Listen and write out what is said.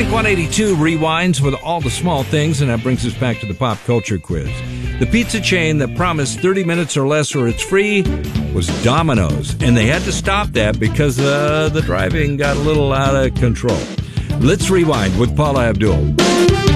Blink-182 rewinds with all the small things, and that brings us back to the pop culture quiz. The pizza chain that promised 30 minutes or less or it's free was Domino's, and they had to stop that because the driving got a little out of control. Let's rewind with Paula Abdul.